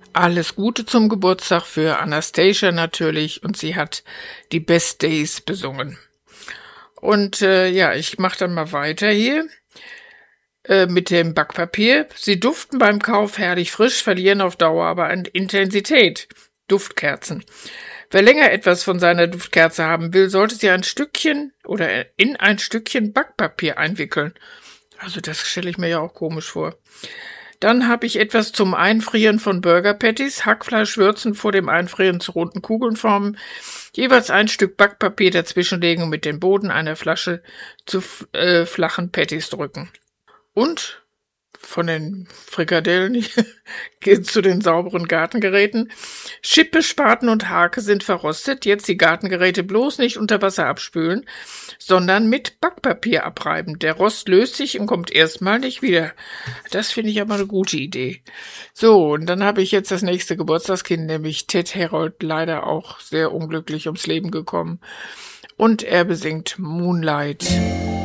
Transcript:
Alles Gute zum Geburtstag für Anastasia natürlich und sie hat die Best Days besungen. Und ja, ich mache dann mal weiter hier mit dem Backpapier. Sie duften beim Kauf herrlich frisch, verlieren auf Dauer aber an Intensität. Duftkerzen. Wer länger etwas von seiner Duftkerze haben will, sollte sie ein Stückchen oder in ein Stückchen Backpapier einwickeln. Also das stelle ich mir ja auch komisch vor. Dann habe ich etwas zum Einfrieren von Burger Patties. Hackfleisch würzen, vor dem Einfrieren zu runden Kugeln formen. Jeweils ein Stück Backpapier dazwischenlegen und mit dem Boden einer Flasche zu flachen Patties drücken. Und von den Frikadellen geht zu den sauberen Gartengeräten. Schippe, Spaten und Hake sind verrostet. Jetzt die Gartengeräte bloß nicht unter Wasser abspülen, sondern mit Backpapier abreiben. Der Rost löst sich und kommt erstmal nicht wieder. Das finde ich aber eine gute Idee. So, und dann habe ich jetzt das nächste Geburtstagskind, nämlich Ted Herold, leider auch sehr unglücklich ums Leben gekommen. Und er besingt Moonlight.